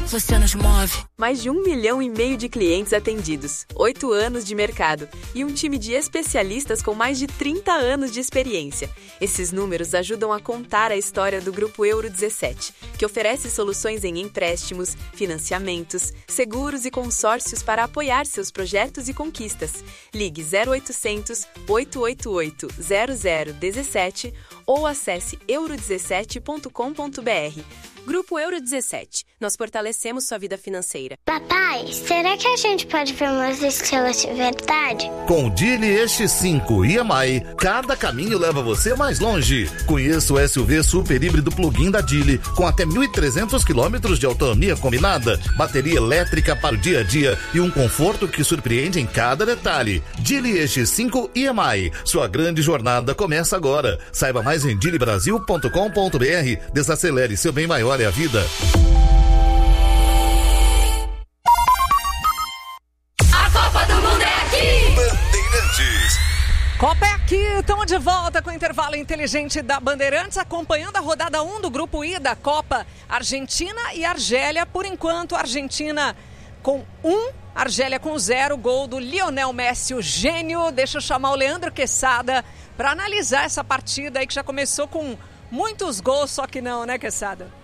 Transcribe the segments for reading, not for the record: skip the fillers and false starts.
você nos move. Mais de 1,5 milhão de clientes atendidos, 8 anos de mercado e um time de especialistas com mais de 30 anos de experiência. Esses números ajudam a contar a história do Grupo Euro 17, que oferece soluções em empréstimos, financiamentos, seguros e consórcios para apoiar seus projetos e conquistas. Ligue 0800 888 0017 ou acesse euro17.com.br. Grupo Euro 17. Nós fortalecemos sua vida financeira. Papai, será que a gente pode ver umas estrelas de verdade? Com o Geely X5 EMI, cada caminho leva você mais longe. Conheça o SUV super híbrido plug-in da Geely, com até 1.300 km de autonomia combinada, bateria elétrica para o dia a dia e um conforto que surpreende em cada detalhe. Geely X5 EMI. Sua grande jornada começa agora. Saiba mais em geelybrasil.com.br. Desacelere, seu bem maior é a vida. A Copa do Mundo é aqui! Bandeirantes. Copa é aqui, estamos de volta com o intervalo inteligente da Bandeirantes, acompanhando a rodada 1 do Grupo I da Copa. Argentina e Argélia, por enquanto, Argentina com 1, Argélia com 0, gol do Lionel Messi, o gênio. Deixa eu chamar o Leandro Quesada para analisar essa partida aí que já começou com muitos gols, só que não, né, Quesada?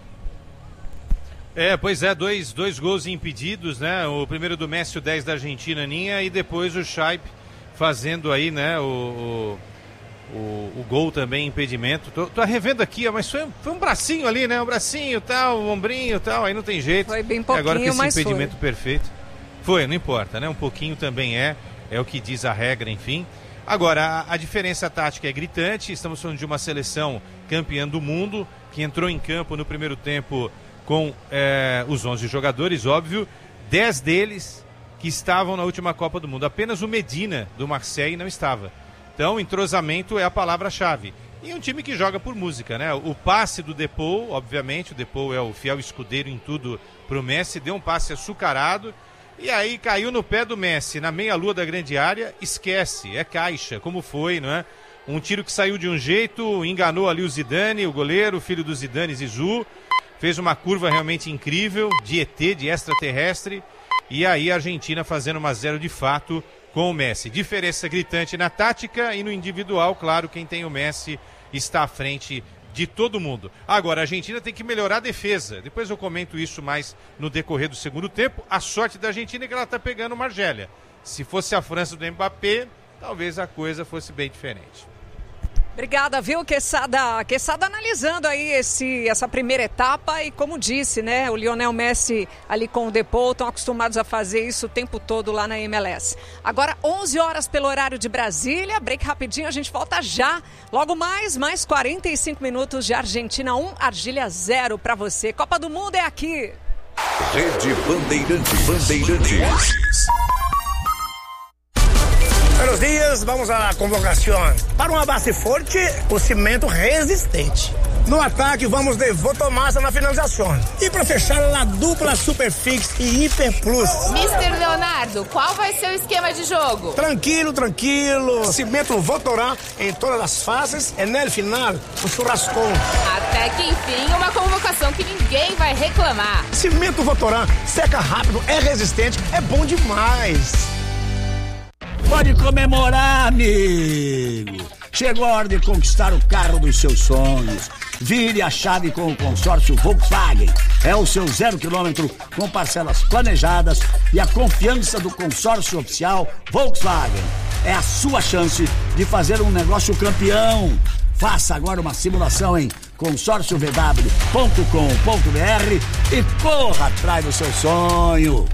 Pois é, dois gols impedidos, né? O primeiro do Messi, o 10 da Argentina, Ninha, e depois o Shaip fazendo aí, né, o gol também, impedimento. Tô revendo aqui, mas foi um bracinho ali, né? Um bracinho, tal, um ombrinho, tal, aí não tem jeito. Foi bem pouquinho, agora com esse mas impedimento perfeito. Foi, não importa, né? Um pouquinho também é o que diz a regra, enfim. Agora, a diferença tática é gritante, estamos falando de uma seleção campeã do mundo, que entrou em campo no primeiro tempo com os 11 jogadores, óbvio, 10 deles que estavam na última Copa do Mundo. Apenas o Medina, do Marseille, não estava. Então, entrosamento é a palavra-chave. E um time que joga por música, né? O passe do Depou, obviamente, o Depou é o fiel escudeiro em tudo pro Messi, deu um passe açucarado, e aí caiu no pé do Messi, na meia-lua da grande área, esquece, é caixa, como foi, não é? Um tiro que saiu de um jeito, enganou ali o Zidane, o goleiro, o filho do Zidane, Zizou, fez uma curva realmente incrível, de ET, de extraterrestre, e aí a Argentina fazendo 1-0 de fato com o Messi. Diferença gritante na tática e no individual, claro, quem tem o Messi está à frente de todo mundo. Agora, a Argentina tem que melhorar a defesa. Depois eu comento isso mais no decorrer do segundo tempo. A sorte da Argentina é que ela está pegando uma Argélia. Se fosse a França do Mbappé, talvez a coisa fosse bem diferente. Obrigada, viu, Quesada? Quesada analisando aí essa primeira etapa e, como disse, né, o Lionel Messi ali com o Depou estão acostumados a fazer isso o tempo todo lá na MLS. Agora, 11 horas pelo horário de Brasília, break rapidinho, a gente volta já. Logo mais 45 minutos de Argentina 1, Argélia 0 para você. Copa do Mundo é aqui. Rede Bandeirantes. Buenos dias, vamos à convocação. Para uma base forte, o cimento resistente. No ataque, vamos de Votomassa na finalização. E para fechar, a dupla Superfix e Hiper Plus. Mr. Leonardo, qual vai ser o esquema de jogo? Tranquilo. Cimento Votorá em todas as fases e no final, o churrascão. Até que enfim, uma convocação que ninguém vai reclamar. Cimento Votorá seca rápido, é resistente, é bom demais. Pode comemorar, amigo! Chegou a hora de conquistar o carro dos seus sonhos. Vire a chave com o consórcio Volkswagen. É o seu 0 km com parcelas planejadas e a confiança do consórcio oficial Volkswagen. É a sua chance de fazer um negócio campeão. Faça agora uma simulação em consórciovw.com.br e corra atrás do seu sonho.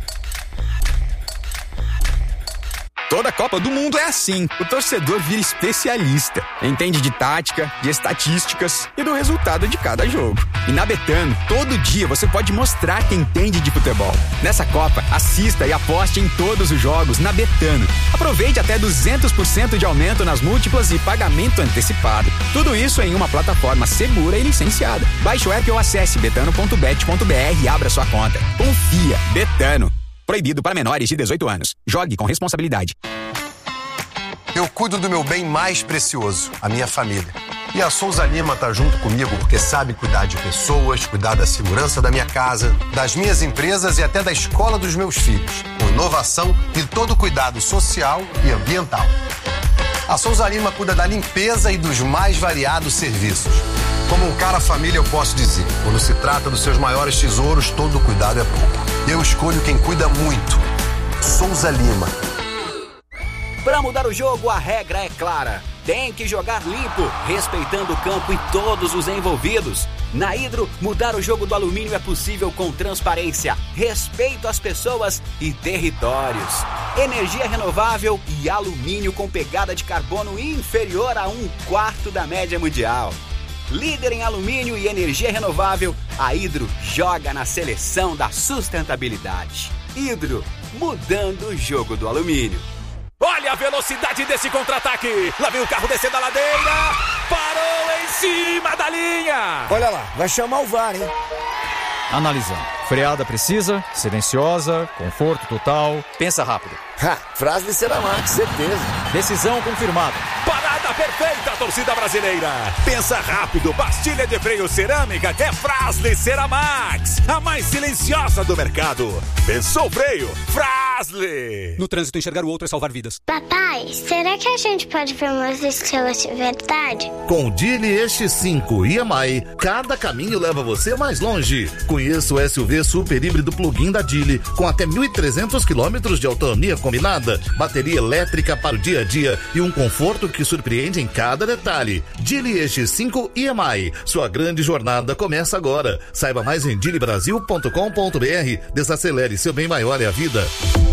Toda Copa do Mundo é assim. O torcedor vira especialista. Entende de tática, de estatísticas e do resultado de cada jogo. E na Betano, todo dia você pode mostrar que entende de futebol. Nessa Copa, assista e aposte em todos os jogos na Betano. Aproveite até 200% de aumento nas múltiplas e pagamento antecipado. Tudo isso em uma plataforma segura e licenciada. Baixe o app ou acesse betano.bet.br e abra sua conta. Confia. Betano. Proibido para menores de 18 anos. Jogue com responsabilidade. Eu cuido do meu bem mais precioso, a minha família. E a Souza Lima tá junto comigo porque sabe cuidar de pessoas, cuidar da segurança da minha casa, das minhas empresas e até da escola dos meus filhos, com inovação e todo cuidado social e ambiental. A Souza Lima cuida da limpeza e dos mais variados serviços. Como um cara família, eu posso dizer, quando se trata dos seus maiores tesouros, todo cuidado é pouco. Eu escolho quem cuida muito. Souza Lima. Para mudar o jogo, a regra é clara. Tem que jogar limpo, respeitando o campo e todos os envolvidos. Na Hidro, mudar o jogo do alumínio é possível com transparência, respeito às pessoas e territórios. Energia renovável e alumínio com pegada de carbono inferior a 1/4 da média mundial. Líder em alumínio e energia renovável, a Hidro joga na seleção da sustentabilidade. Hidro, mudando o jogo do alumínio. Olha a velocidade desse contra-ataque. Lá vem o carro descendo a ladeira. Parou em cima da linha. Olha lá, vai chamar o VAR, hein? Analisando. Freada precisa, silenciosa, conforto total. Pensa rápido. Frasle Ceramax, certeza. Decisão confirmada. Parada perfeita, torcida brasileira. Pensa rápido, pastilha de freio cerâmica é Frasle Ceramax, a mais silenciosa do mercado. Pensou freio? Frasle. No trânsito, enxergar o outro é salvar vidas. Papai, será que a gente pode ver umas estrelas de verdade? Com o Dili X5 EMI, cada caminho leva você mais longe. Conheça o SUV super híbrido plug-in da Dili, com até 1.300 km de autonomia combinada, bateria elétrica para o dia a dia e um conforto que surpreende em cada detalhe. Dili X5 EMI, sua grande jornada começa agora. Saiba mais em dilibrasil.com.br. Desacelere, seu bem maior é a vida.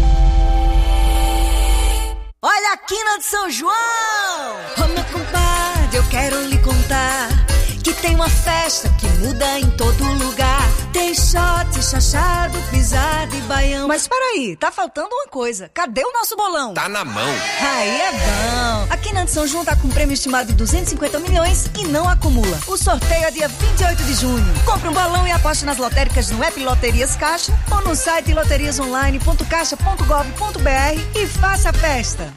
Olha a quina de São João! Ô meu compadre, eu quero lhe contar que tem uma festa que muda em todo lugar. Tem shot, chachado, pisado e baião. Mas peraí, tá faltando uma coisa. Cadê o nosso bolão? Tá na mão. Aí é bom. A Quina de São João tá com um prêmio estimado de 250 milhões e não acumula. O sorteio é dia 28 de junho. Compre um balão e aposte nas lotéricas no app Loterias Caixa ou no site loteriasonline.caixa.gov.br e faça a festa.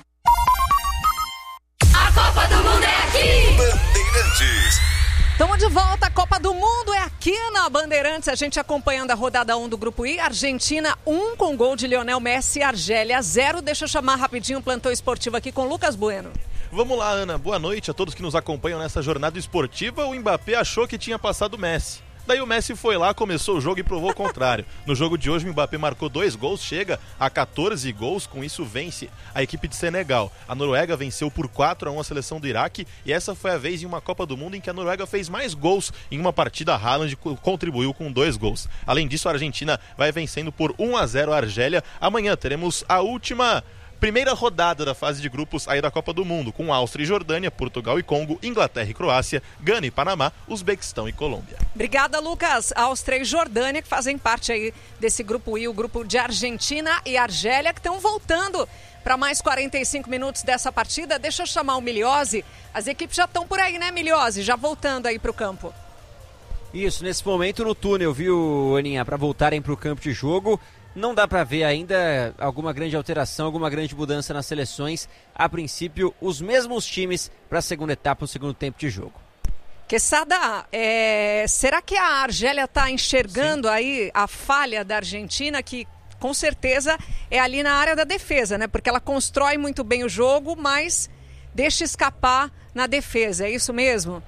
A Copa do Mundo é aqui! Bandeirantes. Estamos de volta, a Copa do Mundo é aqui na Bandeirantes, a gente acompanhando a rodada 1 do Grupo I, Argentina 1 com gol de Lionel Messi, Argélia 0. Deixa eu chamar rapidinho o plantão esportivo aqui com Lucas Bueno. Vamos lá, Ana, boa noite a todos que nos acompanham nessa jornada esportiva. O Mbappé achou que tinha passado o Messi. Daí o Messi foi lá, começou o jogo e provou o contrário. No jogo de hoje o Mbappé marcou 2 gols, chega a 14 gols, com isso vence a equipe de Senegal. A Noruega venceu por 4-1 a seleção do Iraque e essa foi a vez em uma Copa do Mundo em que a Noruega fez mais gols em uma partida. Haaland contribuiu com 2 gols. Além disso, a Argentina vai vencendo por 1-0 a Argélia. Amanhã teremos a primeira rodada da fase de grupos aí da Copa do Mundo, com Áustria e Jordânia, Portugal e Congo, Inglaterra e Croácia, Gana e Panamá, Uzbequistão e Colômbia. Obrigada, Lucas. Áustria e Jordânia, que fazem parte aí desse grupo I, o grupo de Argentina e Argélia, que estão voltando para mais 45 minutos dessa partida. Deixa eu chamar o Miliose. As equipes já estão por aí, né, Miliose? Já voltando aí para o campo. Isso, nesse momento no túnel, viu, Aninha, para voltarem para o campo de jogo. Não dá para ver ainda alguma grande alteração, alguma grande mudança nas seleções. A princípio, os mesmos times para a segunda etapa, o segundo tempo de jogo. Quesada, será que a Argélia está enxergando aí a falha da Argentina, que com certeza é ali na área da defesa, né? Porque ela constrói muito bem o jogo, mas deixa escapar na defesa, é isso mesmo?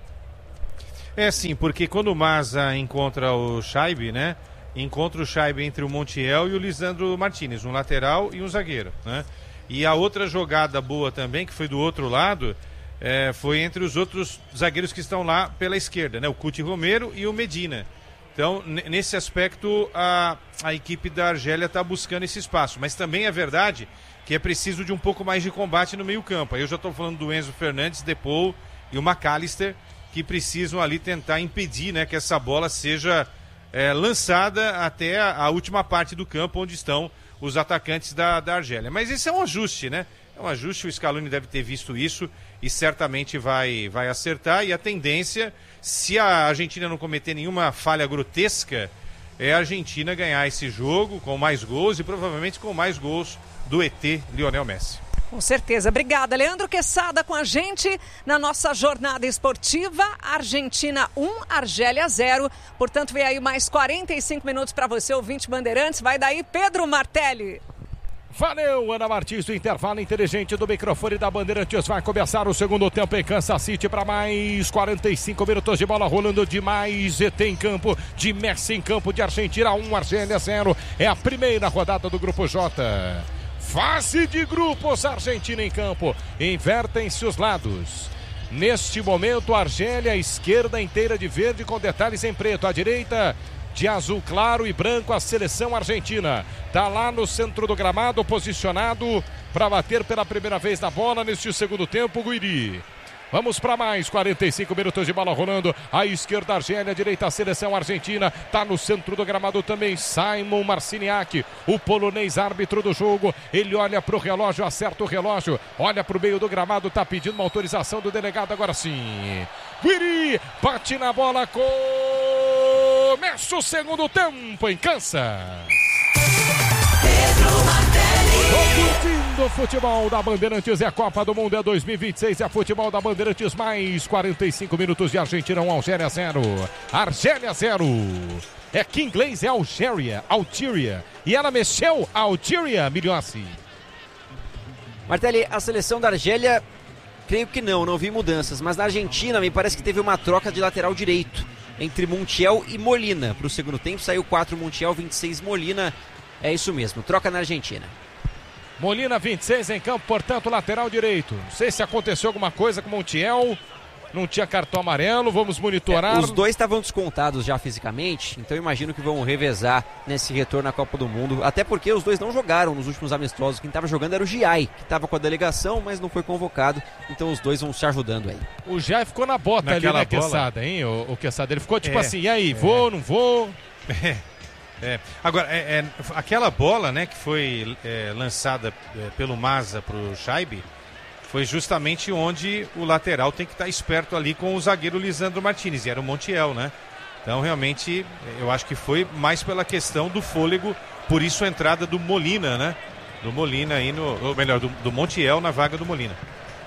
É sim, porque quando o Mazza encontra o Scheibe, né? Encontra o Scheibe entre o Montiel e o Lisandro Martinez, um lateral e um zagueiro, né? E a outra jogada boa também, que foi do outro lado, foi entre os outros zagueiros que estão lá pela esquerda, né? O Cuti Romero e o Medina. Então, nesse aspecto, a equipe da Argélia está buscando esse espaço. Mas também é verdade que é preciso de um pouco mais de combate no meio-campo. Aí eu já estou falando do Enzo Fernandes, Depou e o McAllister, que precisam ali tentar impedir, né, que essa bola seja lançada até a última parte do campo, onde estão os atacantes da Argélia. Mas isso é um ajuste, né? É um ajuste, o Scaloni deve ter visto isso e certamente vai acertar. E a tendência, se a Argentina não cometer nenhuma falha grotesca, é a Argentina ganhar esse jogo com mais gols e provavelmente com mais gols do ET Lionel Messi. Com certeza. Obrigada, Leandro Quesada, com a gente na nossa jornada esportiva. Argentina 1, Argélia 0. Portanto, vem aí mais 45 minutos para você, ouvinte Bandeirantes. Vai daí, Pedro Martelli. Valeu, Ana Martins, do intervalo inteligente do microfone da Bandeirantes. Vai começar o segundo tempo em Kansas City para mais 45 minutos de bola rolando, de mais ET em campo, de Messi em campo, de Argentina 1, Argélia 0. É a primeira rodada do Grupo J. Fase de grupos, Argentina em campo. Invertem-se os lados. Neste momento, a Argélia, a esquerda inteira de verde com detalhes em preto. A direita de azul claro e branco, a seleção argentina. Está lá no centro do gramado, posicionado para bater pela primeira vez na bola neste segundo tempo, Guiri. Vamos para mais 45 minutos de bola rolando. À esquerda, a Argélia, à direita, a seleção argentina. Está no centro do gramado também Simon Marciniak, o polonês árbitro do jogo. Ele olha para o relógio, acerta o relógio, olha para o meio do gramado, está pedindo uma autorização do delegado. Agora sim. Guiri bate na bola, começa o segundo tempo em Kansas. Do futebol da Bandeirantes, é a Copa do Mundo, é 2026, é futebol da Bandeirantes, mais 45 minutos de Argentina 1, Argélia 0. Argélia 0. É que em inglês é Algéria. E ela mexeu Algéria, Milhossi. Martelli, a seleção da Argélia, creio que não vi mudanças, mas na Argentina me parece que teve uma troca de lateral direito entre Montiel e Molina. Para o segundo tempo saiu 4 Montiel, 26 Molina. É isso mesmo, troca na Argentina. Molina 26 em campo, portanto lateral direito. Não sei se aconteceu alguma coisa com Montiel, não tinha cartão amarelo, vamos monitorar. Os dois estavam descontados já fisicamente, então imagino que vão revezar nesse retorno à Copa do Mundo, até porque os dois não jogaram nos últimos amistosos. Quem estava jogando era o Giai, que estava com a delegação, mas não foi convocado, então os dois vão se ajudando aí. O Giai ficou na bota naquela ali, né, Quesada, hein? O Quesada, ele ficou tipo assim, e aí, vou, não vou? Agora, aquela bola, né, que foi lançada pelo Maza para o Scheibe, foi justamente onde o lateral tem que estar esperto ali com o zagueiro Lisandro Martinez, e era o Montiel, né? Então, realmente, eu acho que foi mais pela questão do fôlego, por isso a entrada do Molina, né? Do Molina aí, ou melhor, do Montiel na vaga do Molina.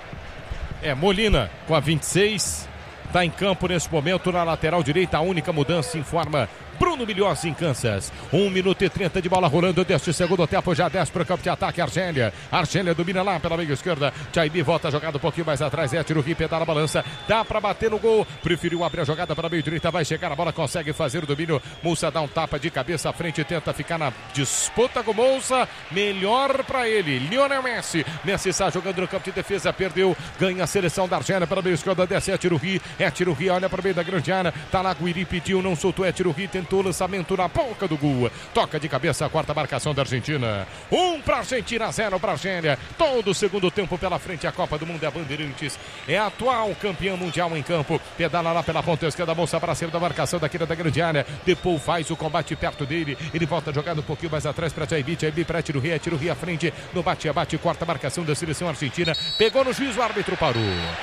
Molina com a 26, está em campo nesse momento na lateral direita, a única mudança, informa Bruno Milhossi em Kansas. 1 minuto e 30 de bola rolando deste segundo tempo, já 10 para o campo de ataque. Argélia domina lá pela meia esquerda. Jaibi volta a jogada um pouquinho mais atrás. Tiruhi pedala a balança, dá para bater no gol. Preferiu abrir a jogada para a meia direita, vai chegar a bola, consegue fazer o domínio. Moussa dá um tapa de cabeça à frente, tenta ficar na disputa com Moussa. Melhor para ele, Lionel Messi. Messi está jogando no campo de defesa, perdeu, ganha a seleção da Argélia pela meia esquerda, desce Tiruhi. Tiruhi, olha para o meio da grande área. Tá lá, Guiri pediu, não soltou. Tiruhi tentou o lançamento na boca do gol. Toca de cabeça, a quarta marcação da Argentina. 1 para a Argentina, 0 para a Argélia. Todo o segundo tempo pela frente, a Copa do Mundo é a Bandeirantes. É a atual campeã mundial em campo. Pedala lá pela ponta esquerda, Moussa para cima da marcação daqui da grande área. Depou faz o combate perto dele. Ele volta jogando um pouquinho mais atrás para Jaibi para Tiruhi. Tiruhi à frente no bate-a-bate. Quarta marcação da seleção argentina. Pegou no juiz, o árbitro parou.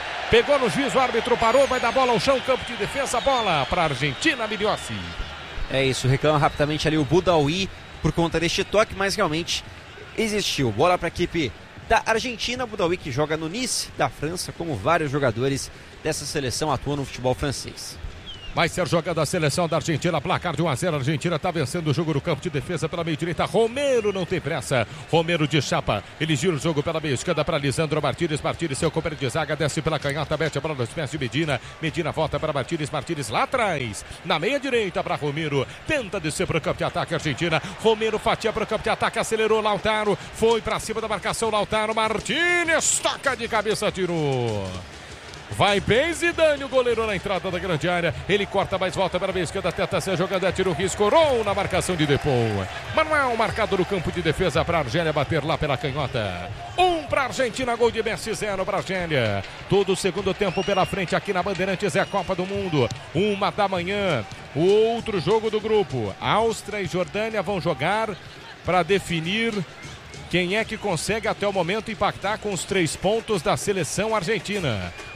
Vai dar bola ao chão, campo de defesa, bola para a Argentina, Milhossi. É isso, reclama rapidamente ali o Budawi por conta deste toque, mas realmente existiu. Bola para a equipe da Argentina, Budawi que joga no Nice da França, como vários jogadores dessa seleção atuam no futebol francês. Vai ser jogada a seleção da Argentina, placar de 1-0, a Argentina está vencendo o jogo no campo de defesa pela meia direita, Romero não tem pressa, Romero de chapa, ele gira o jogo pela meia esquerda para Lisandro Martínez, seu companheiro de zaga, desce pela canhota, mete a bola nos pés de Medina volta para Martínez lá atrás, na meia direita para Romero, tenta descer para o campo de ataque Argentina, Romero fatia para o campo de ataque, acelerou Lautaro, foi para cima da marcação, Lautaro, Martínez, toca de cabeça, tirou. Vai bem Zidane, o goleiro na entrada da grande área. Ele corta, mas volta para a meia esquerda. Tenta ser jogada, tira o risco. Escorou na marcação de Depou. Manuel marcado no campo de defesa para a Argélia bater lá pela canhota. 1 para a Argentina, gol de Messi, 0 para a Argélia. Todo o segundo tempo pela frente aqui na Bandeirantes, é a Copa do Mundo. 1 da manhã. O outro jogo do grupo. Áustria e Jordânia vão jogar para definir quem é que consegue até o momento impactar com os 3 pontos da seleção argentina.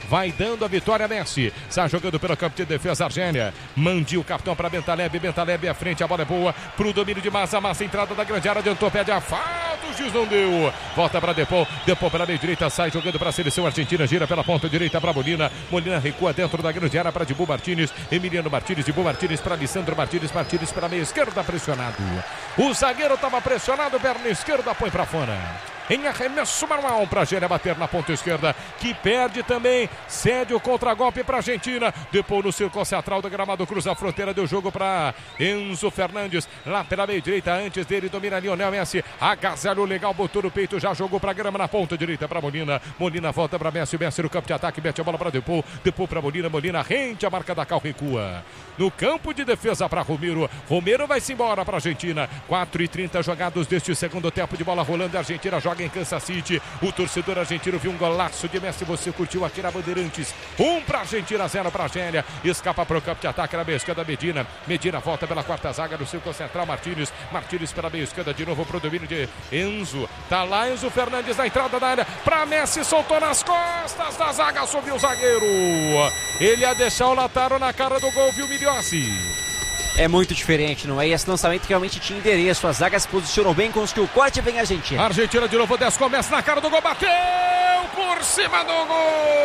vai dando a vitória a Messi. Sai jogando pelo campo de defesa Argélia. Mandi o capitão para Bentaleb. Bentaleb à frente, a bola é boa pro domínio de Massa. Massa, entrada da grande área, adiantou, pede a falta, o juiz não deu. Volta para Depou. Depou pela meia direita, sai jogando para a seleção argentina. Gira pela ponta direita para Molina. Molina recua dentro da grande área para Dibu Martínez. Emiliano Martínez, Dibu Martínez para Alessandro Martínez. Martínez pela meia esquerda, pressionado. O zagueiro estava pressionado, perna esquerda, põe para fora. Em arremesso manual para a Argélia bater na ponta esquerda, que perde também, cede o contragolpe para a Argentina. Depois no círculo central do gramado, cruza a fronteira, deu jogo para Enzo Fernandes, lá pela meia direita, antes dele domina Lionel Messi, agasalhou legal, botou no peito, já jogou para grama na ponta direita para Molina. Molina volta para Messi, Messi no campo de ataque, mete a bola para Depou, Depou para Molina, Molina rende a marca da Cal, recua. No campo de defesa para Romero, Romero vai-se embora para a Argentina. 4:30 jogados deste segundo tempo, de bola rolando, a Argentina joga em Kansas City. O torcedor argentino viu um golaço de Messi, você curtiu aqui na Bandeirantes. 1 para a Argentina, 0 para a Argélia. Escapa para o campo de ataque na meia esquerda, Medina. Medina volta pela quarta zaga do círculo central, Martínez. Martínez pela meia esquerda de novo para o domínio de Enzo. Tá lá Enzo Fernandes na entrada da área para Messi, soltou nas costas da zaga, subiu o zagueiro. Ele ia deixar o Lautaro na cara do gol, viu, Milhossi? É muito diferente, não é? E esse lançamento realmente tinha endereço. A zaga se posicionou bem, conseguiu o corte e vem a Argentina. Argentina de novo, 10 começa na cara do gol, bateu por cima do gol!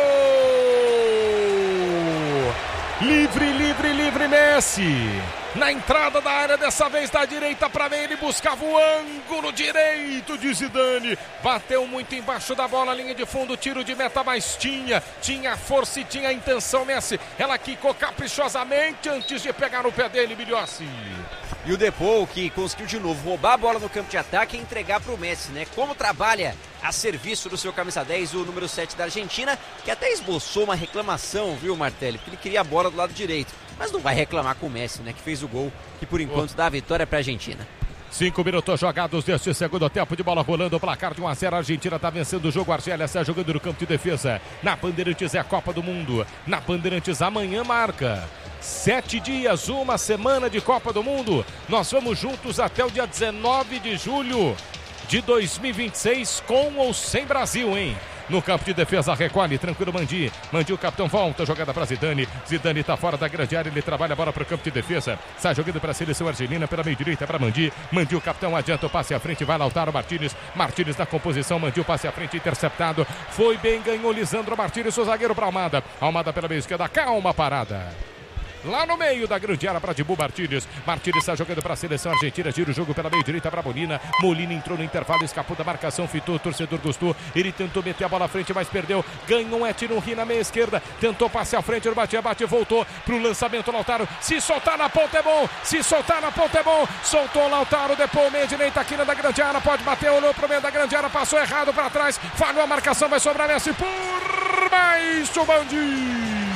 Livre, livre, livre Messi. Na entrada da área, dessa vez da direita para mim, ele buscava o ângulo direito de Zidane. Bateu muito embaixo da bola, linha de fundo, tiro de meta, mas tinha força e tinha intenção Messi. Ela quicou caprichosamente antes de pegar no pé dele, Milhossi. E o Depou, que conseguiu de novo roubar a bola no campo de ataque e entregar para o Messi, né? Como trabalha a serviço do seu camisa 10, o número 7 da Argentina, que até esboçou uma reclamação, viu, Martelli? Porque ele queria a bola do lado direito. Mas não vai reclamar com o Messi, né? Que fez o gol, que por enquanto dá a vitória para a Argentina. 5 minutos jogados deste segundo tempo, de bola rolando, o placar de 1-0, a Argentina está vencendo o jogo, a Argélia está jogando no campo de defesa. Na Bandeirantes é a Copa do Mundo, na Bandeirantes amanhã marca 7 dias, uma semana de Copa do Mundo. Nós vamos juntos até o dia 19 de julho de 2026, com ou sem Brasil, hein? No campo de defesa, recolhe, tranquilo Mandi. Mandi, o capitão, volta, jogada para Zidane. Zidane está fora da grande área, ele trabalha a bola para o campo de defesa. Sai jogando para a seleção argelina, pela meia direita para Mandi. Mandi, o capitão, adianta o passe à frente, vai Lautaro Martínez. Martínez na composição, Mandi, o passe à frente, interceptado. Foi bem, ganhou Lisandro Martínez, o zagueiro para Almada. Almada pela meia esquerda, calma, parada. Lá no meio da grande área para Dibu Martínez. Martínez está jogando para a seleção argentina. Gira o jogo pela meia direita para Molina. Molina entrou no intervalo, escapou da marcação, fitou, o torcedor gostou. Ele tentou meter a bola à frente, mas perdeu. Ganhou um tiro ri na meia esquerda. Tentou passe à frente, bate, voltou para o lançamento. Lautaro, se soltar na ponta é bom. Se soltar na ponta é bom. Soltou Lautaro, depois meia direita aqui na da grande área. Pode bater, olhou para o meio da grande área, passou errado para trás. Falhou a marcação, vai sobrar Messi por baixo, Bandi.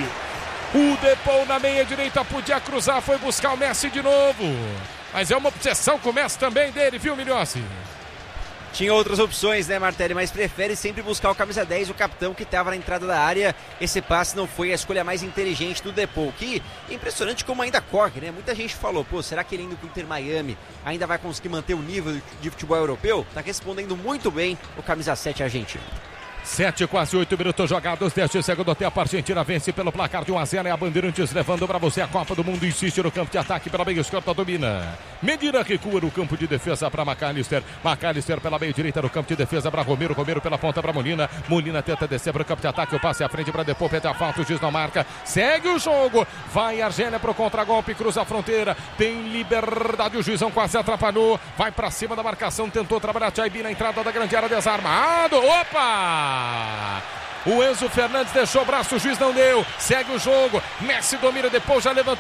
O Depou na meia direita podia cruzar, foi buscar o Messi de novo. Mas é uma obsessão com o Messi também dele, viu, Milhossi? Tinha outras opções, né, Martelli? Mas prefere sempre buscar o camisa 10, o capitão que estava na entrada da área. Esse passe não foi a escolha mais inteligente do Depou, que é impressionante como ainda corre, né? Muita gente falou, pô, será que ele indo pro Inter Miami ainda vai conseguir manter o nível de futebol europeu? Tá respondendo muito bem o camisa 7 argentino. 7, quase 8 minutos jogados deste segundo tempo. A Argentina vence pelo placar de 1-0. É a Bandeirantes levando para você a Copa do Mundo. Insiste no campo de ataque pela meia esquerda, domina. Medina recua no campo de defesa para McAllister. McAllister pela meia direita no campo de defesa para Romero. Romero pela ponta para Molina. Molina tenta descer para o campo de ataque. O passe à frente para Depou. Pede a falta, o juiz não marca. Segue o jogo. Vai a Argélia para o contragolpe. Cruza a fronteira. Tem liberdade. O juizão quase atrapalhou. Vai para cima da marcação. Tentou trabalhar Tchaibi na entrada da grande área. Desarmado. Opa! O Enzo Fernandes deixou o braço, o juiz não deu. Segue o jogo. Messi domina, depois já levantou.